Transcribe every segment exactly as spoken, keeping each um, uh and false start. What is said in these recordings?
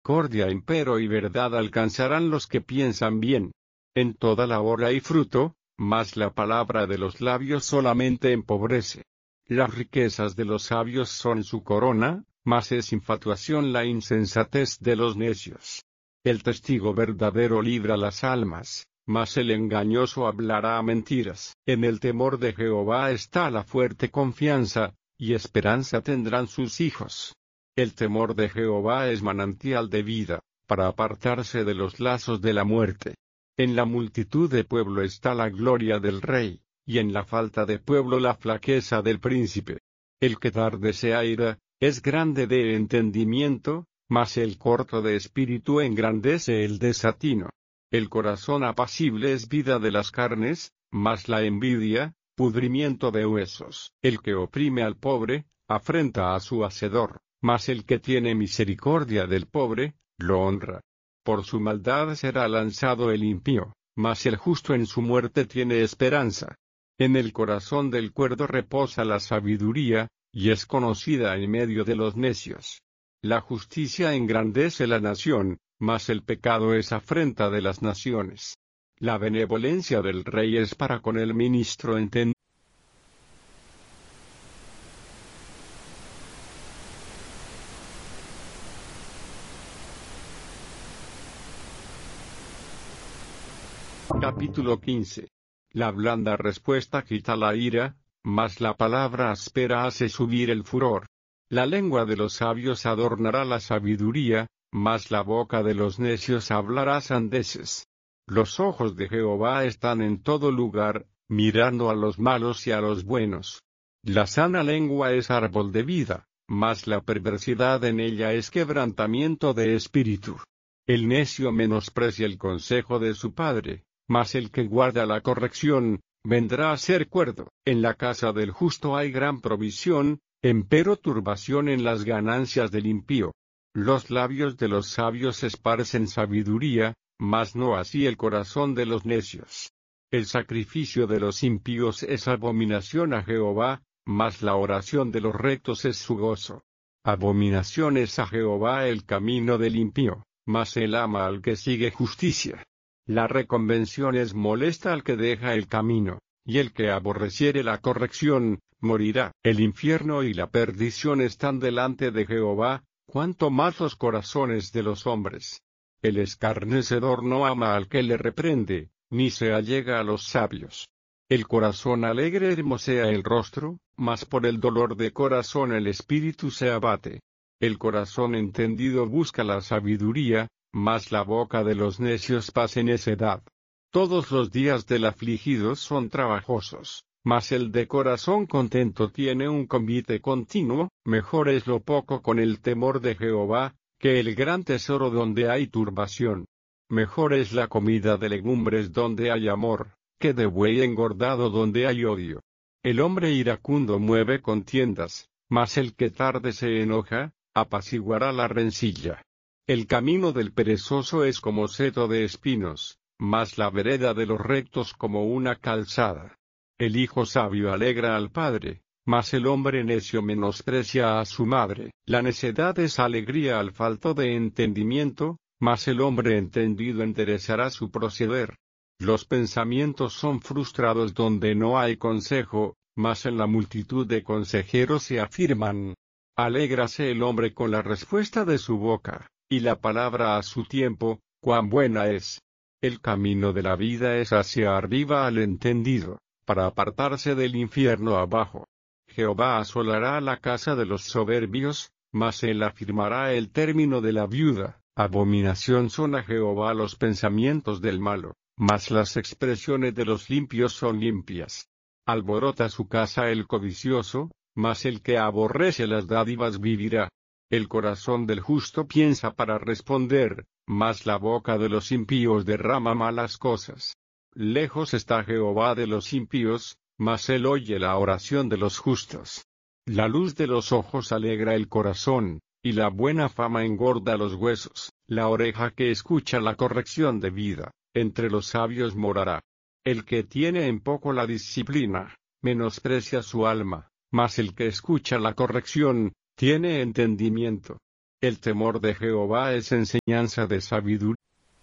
Misericordia empero y verdad alcanzarán los que piensan bien. En toda la hora hay fruto, mas la palabra de los labios solamente empobrece. Las riquezas de los sabios son su corona, mas es infatuación la insensatez de los necios. El testigo verdadero libra las almas, mas el engañoso hablará mentiras. En el temor de Jehová está la fuerte confianza, y esperanza tendrán sus hijos. El temor de Jehová es manantial de vida, para apartarse de los lazos de la muerte. En la multitud de pueblo está la gloria del rey, y en la falta de pueblo la flaqueza del príncipe. El que tarde se aira, es grande de entendimiento, mas el corto de espíritu engrandece el desatino. El corazón apacible es vida de las carnes, mas la envidia, pudrimiento de huesos. El que oprime al pobre, afrenta a su hacedor, mas el que tiene misericordia del pobre, lo honra. Por su maldad será lanzado el impío, mas el justo en su muerte tiene esperanza. En el corazón del cuerdo reposa la sabiduría, y es conocida en medio de los necios. La justicia engrandece la nación, mas el pecado es afrenta de las naciones. La benevolencia del rey es para con el ministro entendido. Capítulo quince. La blanda respuesta quita la ira, mas la palabra áspera hace subir el furor. La lengua de los sabios adornará la sabiduría, mas la boca de los necios hablará sandeces. Los ojos de Jehová están en todo lugar, mirando a los malos y a los buenos. La sana lengua es árbol de vida, mas la perversidad en ella es quebrantamiento de espíritu. El necio menosprecia el consejo de su padre, mas el que guarda la corrección, vendrá a ser cuerdo. En la casa del justo hay gran provisión, empero turbación en las ganancias del impío. Los labios de los sabios esparcen sabiduría, mas no así el corazón de los necios. El sacrificio de los impíos es abominación a Jehová, mas la oración de los rectos es su gozo. Abominación es a Jehová el camino del impío, mas él ama al que sigue justicia. La reconvención es molesta al que deja el camino, y el que aborreciere la corrección, morirá. El infierno y la perdición están delante de Jehová, cuanto más los corazones de los hombres. El escarnecedor no ama al que le reprende, ni se allega a los sabios. El corazón alegre hermosea el rostro, mas por el dolor de corazón el espíritu se abate. El corazón entendido busca la sabiduría, mas la boca de los necios pasa necedad. Todos los días del afligido son trabajosos, mas el de corazón contento tiene un convite continuo. Mejor es lo poco con el temor de Jehová, que el gran tesoro donde hay turbación. Mejor es la comida de legumbres donde hay amor, que de buey engordado donde hay odio. El hombre iracundo mueve contiendas, mas el que tarde se enoja, apaciguará la rencilla. El camino del perezoso es como seto de espinos, mas la vereda de los rectos como una calzada. El hijo sabio alegra al padre, mas el hombre necio menosprecia a su madre. La necedad es alegría al falto de entendimiento, mas el hombre entendido enderezará su proceder. Los pensamientos son frustrados donde no hay consejo, mas en la multitud de consejeros se afirman. Alégrase el hombre con la respuesta de su boca, y la palabra a su tiempo, cuán buena es. El camino de la vida es hacia arriba al entendido, para apartarse del infierno abajo. Jehová asolará la casa de los soberbios, mas él afirmará el término de la viuda. Abominación son a Jehová los pensamientos del malo, mas las expresiones de los limpios son limpias. Alborota su casa el codicioso, mas el que aborrece las dádivas vivirá. El corazón del justo piensa para responder, mas la boca de los impíos derrama malas cosas. Lejos está Jehová de los impíos, mas él oye la oración de los justos. La luz de los ojos alegra el corazón, y la buena fama engorda los huesos. La oreja que escucha la corrección de vida, entre los sabios morará. El que tiene en poco la disciplina, menosprecia su alma, mas el que escucha la corrección, tiene entendimiento. El temor de Jehová es enseñanza de sabiduría.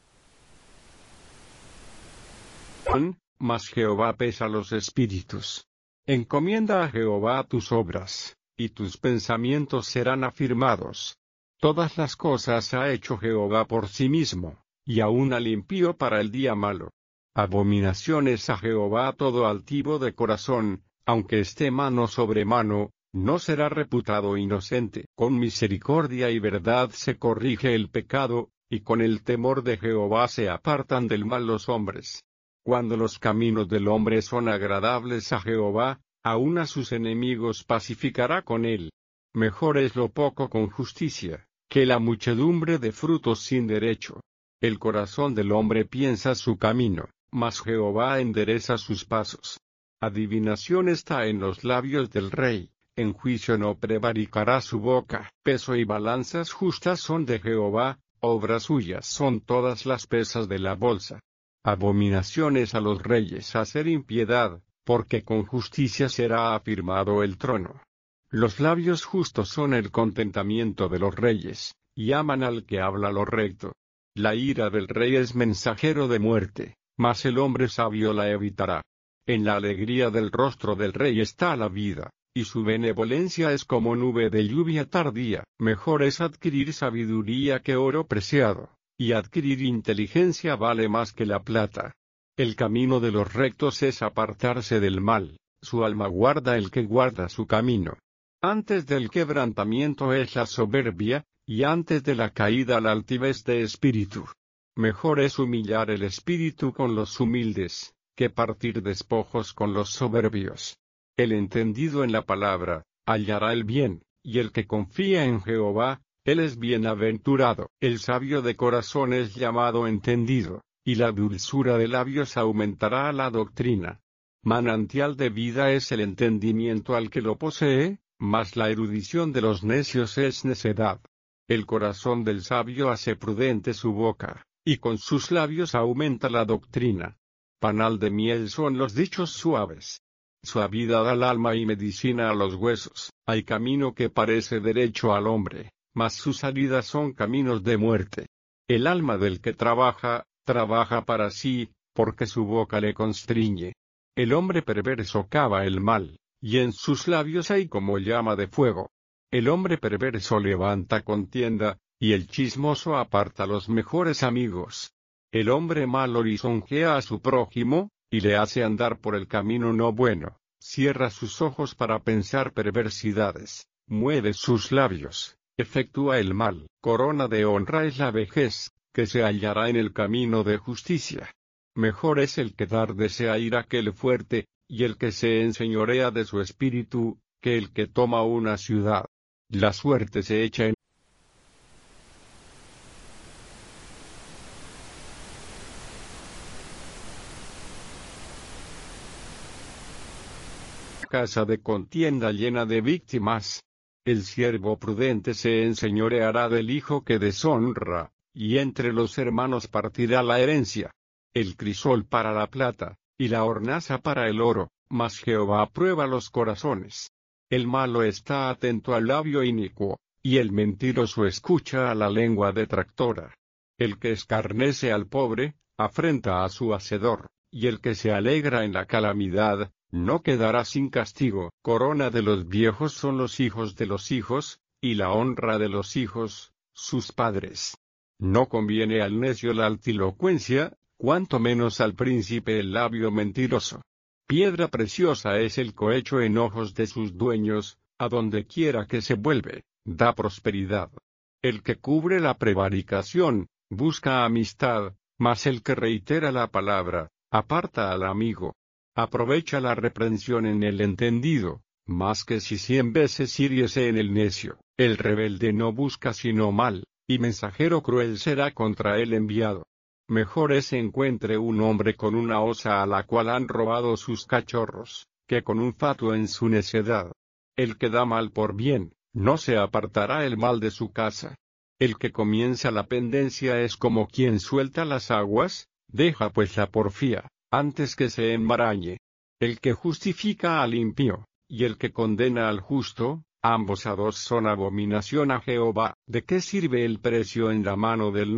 Mas Jehová pesa los espíritus. Encomienda a Jehová tus obras, y tus pensamientos serán afirmados. Todas las cosas ha hecho Jehová por sí mismo, y aún al impío para el día malo. Abominación es a Jehová todo altivo de corazón, aunque esté mano sobre mano, no será reputado inocente. Con misericordia y verdad se corrige el pecado, y con el temor de Jehová se apartan del mal los hombres. Cuando los caminos del hombre son agradables a Jehová, aun a sus enemigos pacificará con él. Mejor es lo poco con justicia, que la muchedumbre de frutos sin derecho. El corazón del hombre piensa su camino, mas Jehová endereza sus pasos. Adivinación está en los labios del rey, en juicio no prevaricará su boca. Peso y balanzas justas son de Jehová, obras suyas son todas las pesas de la bolsa. Abominaciones a los reyes hacer impiedad, porque con justicia será afirmado el trono. Los labios justos son el contentamiento de los reyes, y aman al que habla lo recto. La ira del rey es mensajero de muerte, mas el hombre sabio la evitará. En la alegría del rostro del rey está la vida, y su benevolencia es como nube de lluvia tardía. Mejor es adquirir sabiduría que oro preciado, y adquirir inteligencia vale más que la plata. El camino de los rectos es apartarse del mal, su alma guarda el que guarda su camino. Antes del quebrantamiento es la soberbia, y antes de la caída la altivez de espíritu. Mejor es humillar el espíritu con los humildes, que partir despojos con los soberbios. El entendido en la palabra, hallará el bien, y el que confía en Jehová, él es bienaventurado. El sabio de corazón es llamado entendido, y la dulzura de labios aumentará la doctrina. Manantial de vida es el entendimiento al que lo posee, mas la erudición de los necios es necedad. El corazón del sabio hace prudente su boca, y con sus labios aumenta la doctrina. Panal de miel son los dichos suaves. Suavidad al alma y medicina a los huesos. Hay camino que parece derecho al hombre, mas sus salidas son caminos de muerte. El alma del que trabaja, trabaja para sí, porque su boca le constriñe. El hombre perverso cava el mal, y en sus labios hay como llama de fuego. El hombre perverso levanta contienda, y el chismoso aparta los mejores amigos. El hombre malo lisonjea a su prójimo, y le hace andar por el camino no bueno. Cierra sus ojos para pensar perversidades, mueve sus labios, efectúa el mal. Corona de honra es la vejez, que se hallará en el camino de justicia. Mejor es el que dar desea ira que el fuerte, y el que se enseñorea de su espíritu, que el que toma una ciudad. La suerte se echa en casa de contienda llena de víctimas. El siervo prudente se enseñoreará del hijo que deshonra, y entre los hermanos partirá la herencia. El crisol para la plata, y la hornaza para el oro, mas Jehová prueba los corazones. El malo está atento al labio inicuo, y el mentiroso escucha a la lengua detractora. El que escarnece al pobre, afrenta a su hacedor, y el que se alegra en la calamidad, no quedará sin castigo. Corona de los viejos son los hijos de los hijos, y la honra de los hijos, sus padres. No conviene al necio la altilocuencia, cuanto menos al príncipe el labio mentiroso. Piedra preciosa es el cohecho en ojos de sus dueños, a donde quiera que se vuelve, da prosperidad. El que cubre la prevaricación, busca amistad, mas el que reitera la palabra, aparta al amigo. Aprovecha la reprensión en el entendido, más que si cien veces hiriese en el necio. El rebelde no busca sino mal, y mensajero cruel será contra él enviado. Mejor es encuentre un hombre con una osa a la cual han robado sus cachorros, que con un fatuo en su necedad. El que da mal por bien, no se apartará el mal de su casa. El que comienza la pendencia es como quien suelta las aguas, deja pues la porfía, antes que se enmarañe. El que justifica al impío, y el que condena al justo, Ambos a dos son abominación a Jehová. ¿De qué sirve el precio en la mano del